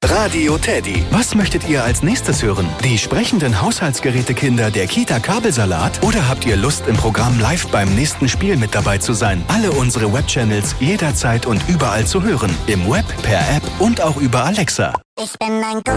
Radio Teddy. Was möchtet ihr als nächstes hören? Die sprechenden Haushaltsgerätekinder der Kita Kabelsalat? Oder habt ihr Lust, im Programm live beim nächsten Spiel mit dabei zu sein? Alle unsere Webchannels jederzeit und überall zu hören. Im Web, per App und auch über Alexa. Ich bin ein